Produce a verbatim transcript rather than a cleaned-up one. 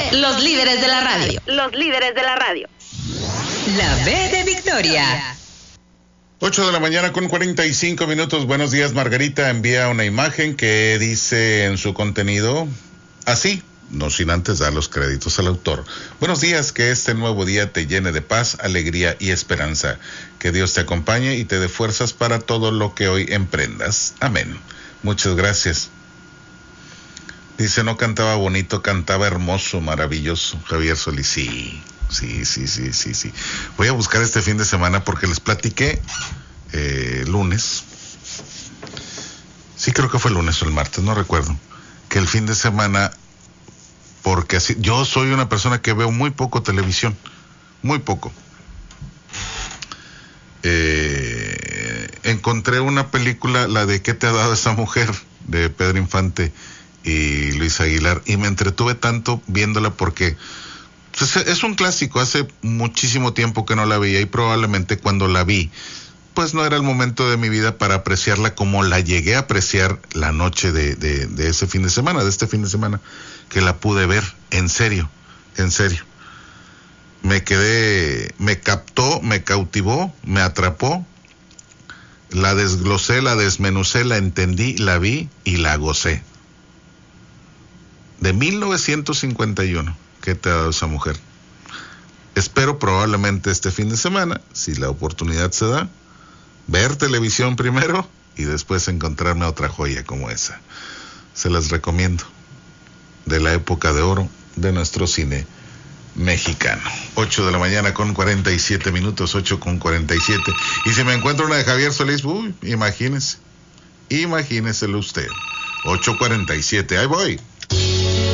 los líderes de la radio. Los líderes de la radio. La B de Victoria. ocho de la mañana con cuarenta y cinco minutos. Buenos días, Margarita. Envía una imagen que dice en su contenido así, no sin antes dar los créditos al autor. Buenos días, que este nuevo día te llene de paz, alegría y esperanza. Que Dios te acompañe y te dé fuerzas para todo lo que hoy emprendas. Amén. Muchas gracias. Dice, no cantaba bonito, cantaba hermoso, maravilloso. Javier Solís, sí, sí, sí, sí, sí, sí. Voy a buscar este fin de semana porque les platiqué eh, lunes. Sí, creo que fue el lunes o el martes, no recuerdo. Que el fin de semana, porque así, yo soy una persona que veo muy poco televisión, muy poco. Eh, encontré una película, la de ¿Qué te ha dado esa mujer? De Pedro Infante y Luis Aguilar, y me entretuve tanto viéndola porque pues, es un clásico. Hace muchísimo tiempo que no la veía y probablemente cuando la vi pues no era el momento de mi vida para apreciarla como la llegué a apreciar la noche de, de, de ese fin de semana, de este fin de semana, que la pude ver. En serio, en serio. Me quedé, me captó, me cautivó, me atrapó, la desglosé, la desmenucé, la entendí, la vi y la gocé. De mil novecientos cincuenta y uno, ¿qué te ha dado esa mujer? Espero probablemente este fin de semana, si la oportunidad se da, ver televisión primero y después encontrarme otra joya como esa. Se las recomiendo. De la época de oro de nuestro cine mexicano. ocho de la mañana con cuarenta y siete minutos, ocho con cuarenta y siete. Y si me encuentro una de Javier Solís, uy, imagínese, imagíneselo usted. ocho cuarenta y siete, ahí voy.